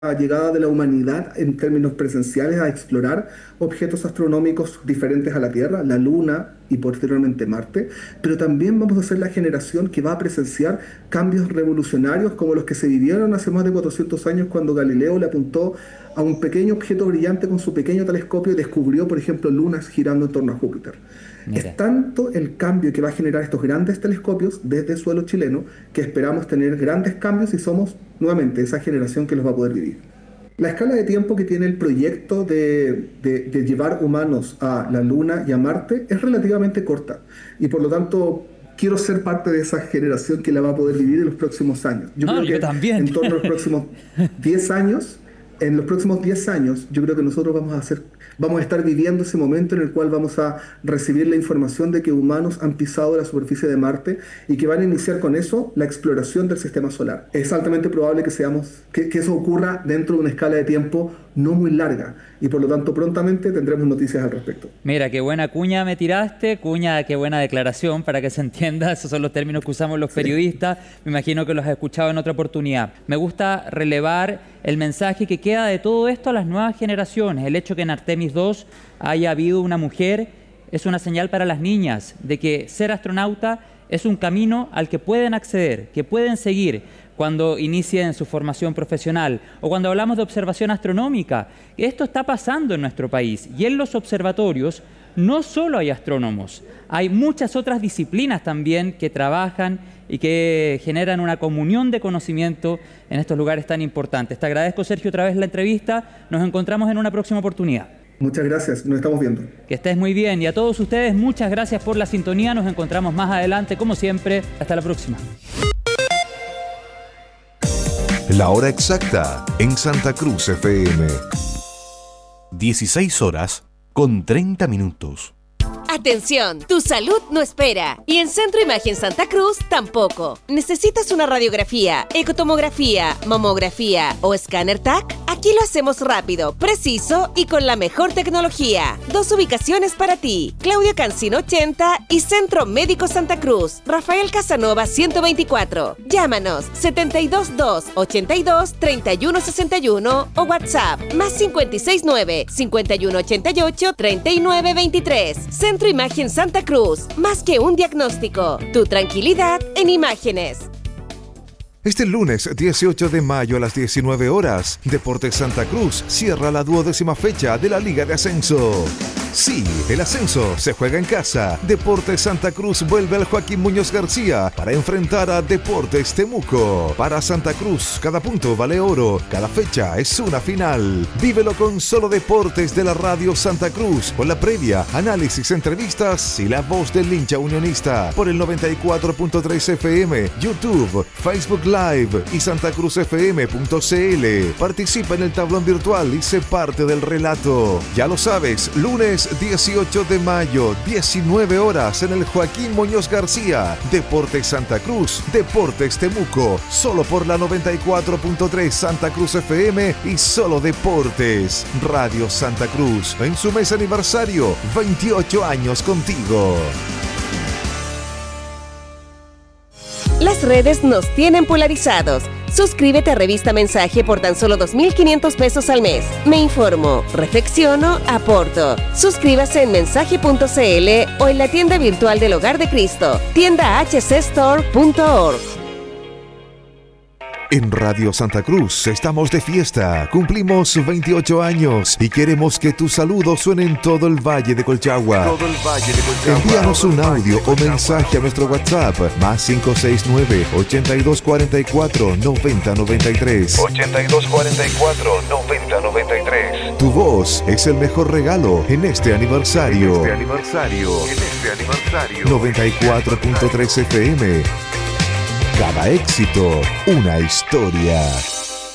llegada de la humanidad en términos presenciales a explorar objetos astronómicos diferentes a la Tierra, la Luna y posteriormente Marte, pero también vamos a ser la generación que va a presenciar cambios revolucionarios como los que se vivieron hace más de 400 años cuando Galileo le apuntó a un pequeño objeto brillante con su pequeño telescopio y descubrió, por ejemplo, lunas girando en torno a Júpiter. Mira. Es tanto el cambio que va a generar estos grandes telescopios desde el suelo chileno que esperamos tener grandes cambios y somos nuevamente esa generación que los va a poder vivir. La escala de tiempo que tiene el proyecto de llevar humanos a la Luna y a Marte es relativamente corta y por lo tanto quiero ser parte de esa generación que la va a poder vivir en los próximos años. Yo creo Yo que también. en torno a los próximos 10 años, en los próximos 10 años, yo creo que nosotros vamos a estar viviendo ese momento en el cual vamos a recibir la información de que humanos han pisado la superficie de Marte y que van a iniciar con eso la exploración del sistema solar. Es altamente probable que eso ocurra dentro de una escala de tiempo no muy larga y por lo tanto prontamente tendremos noticias al respecto. Mira, qué buena cuña me tiraste, qué buena declaración para que se entienda, esos son los términos que usamos los periodistas, me imagino que los has escuchado en otra oportunidad. Me gusta relevar el mensaje que queda de todo esto a las nuevas generaciones, el hecho que en Artemis 2 haya habido una mujer es una señal para las niñas de que ser astronauta es un camino al que pueden acceder, que pueden seguir cuando inicien su formación profesional o cuando hablamos de observación astronómica. Esto está pasando en nuestro país y en los observatorios no solo hay astrónomos, hay muchas otras disciplinas también que trabajan y que generan una comunión de conocimiento en estos lugares tan importantes. Te agradezco, Sergio, otra vez la entrevista. Nos encontramos en una próxima oportunidad. Muchas gracias, nos estamos viendo. Que estés muy bien y a todos ustedes muchas gracias por la sintonía. Nos encontramos más adelante, como siempre. Hasta la próxima. La hora exacta en Santa Cruz FM. 16 horas con 30 minutos. Atención, tu salud no espera. Y en Centro Imagen Santa Cruz tampoco. ¿Necesitas una radiografía, ecotomografía, mamografía o escáner TAC? Aquí lo hacemos rápido, preciso y con la mejor tecnología. 2 ubicaciones para ti. Claudio Cancino 80 y Centro Médico Santa Cruz. Rafael Casanova 124. Llámanos 722 82 31 61 o WhatsApp más 569 51 88 39 23. Centro Imagen Santa Cruz. Más que un diagnóstico. Tu tranquilidad en imágenes. Este lunes 18 de mayo a las 19 horas, Deportes Santa Cruz cierra la 12ª fecha de la Liga de Ascenso. Sí, el ascenso se juega en casa. Deportes Santa Cruz vuelve al Joaquín Muñoz García para enfrentar a Deportes Temuco. Para Santa Cruz, cada punto vale oro, cada fecha es una final. Vívelo con Solo Deportes de la Radio Santa Cruz, con la previa, análisis, entrevistas y la voz del hincha unionista por el 94.3 FM, YouTube, Facebook Live y santacruzfm.cl. Participa en el tablón virtual y sé parte del relato. Ya lo sabes, lunes 18 de mayo, 19 horas en el Joaquín Muñoz García. Deportes Santa Cruz, Deportes Temuco, solo por la 94.3 Santa Cruz FM y Solo Deportes. Radio Santa Cruz, en su mes aniversario, 28 años contigo. Las redes nos tienen polarizados. Suscríbete a Revista Mensaje por tan solo 2.500 pesos al mes. Me informo, reflexiono, aporto. Suscríbase en mensaje.cl o en la tienda virtual del Hogar de Cristo, tiendahcstore.org. En Radio Santa Cruz estamos de fiesta, cumplimos 28 años y queremos que tu saludo suene en todo el Valle de Colchagua. Envíanos un audio o mensaje a nuestro WhatsApp más 569-8244-9093. 8244-9093. Tu voz es el mejor regalo en este aniversario. 94.3 FM. Cada éxito, una historia.